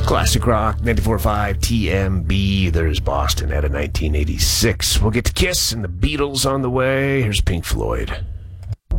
Classic Rock, 94.5 TMB. There's Boston out of 1986. We'll get to Kiss and the Beatles on the way. Here's Pink Floyd.